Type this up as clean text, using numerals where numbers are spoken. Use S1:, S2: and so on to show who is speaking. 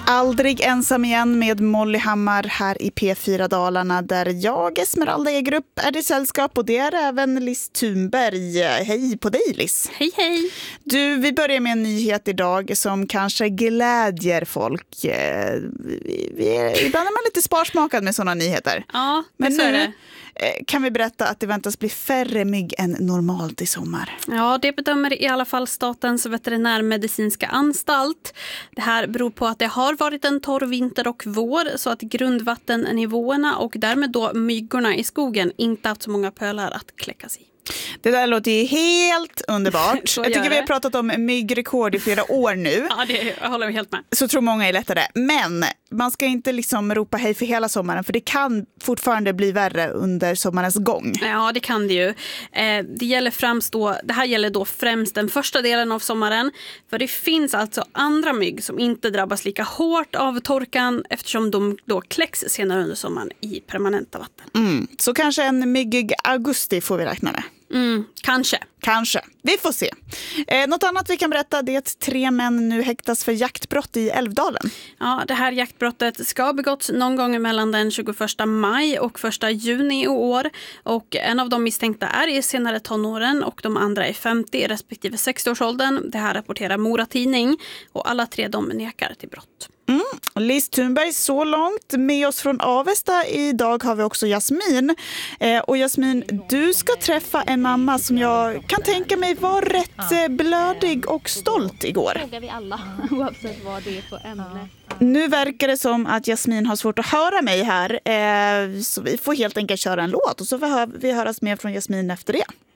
S1: Aldrig ensam igen med Molly Hammar här i P4 Dalarna, där jag, Esmeralda E-grupp, är i sällskap, och det är även Liz Thunberg. Hej på dig, Liz.
S2: Hej, hej.
S1: Du, vi börjar med en nyhet idag som kanske glädjer folk. Ibland är man lite sparsmakad med sådana nyheter.
S2: Ja,
S1: men
S2: så är
S1: nu
S2: det.
S1: Kan vi berätta att det väntas bli färre mygg än normalt i sommar.
S2: Ja, det bedömer i alla fall Statens veterinärmedicinska anstalt. Det här beror på att det har varit en torr vinter och vår, så att grundvattennivåerna och därmed då myggorna i skogen inte haft så många pölar att kläckas i.
S1: Det där låter ju helt underbart. Jag tycker vi har pratat om myggrekord i flera år nu.
S2: Ja, jag håller helt med.
S1: Så tror många är lättare. Men man ska inte liksom ropa hej för hela sommaren, för det kan fortfarande bli värre under sommarens gång.
S2: Ja, det kan det ju. Det här gäller då främst den första delen av sommaren. För det finns alltså andra mygg som inte drabbas lika hårt av torkan, eftersom de då kläcks senare under sommaren i permanenta vatten.
S1: Så kanske en myggig augusti får vi räkna med.
S2: Kanske.
S1: Vi får se. Något annat vi kan berätta, det är att 3 män nu häktas för jaktbrott i Älvdalen.
S2: Ja, det här jaktbrottet ska ha begåtts någon gång mellan den 21 maj och 1 juni i år. Och en av de misstänkta är i senare tonåren och de andra är 50 respektive 60-årsåldern. Det här rapporterar Mora Tidning, och alla 3 de nekar till brott.
S1: Liz Thunberg så långt. Med oss från Avesta idag har vi också Jasmin. Och Jasmin, du ska träffa en mamma som jag kan tänka mig var rätt blödig och stolt igår.
S3: Det frågar vi alla, oavsett vad det är för ämne.
S1: Nu verkar det som att Jasmin har svårt att höra mig här. Så vi får helt enkelt köra en låt, och så får vi höras mer från Jasmin efter det.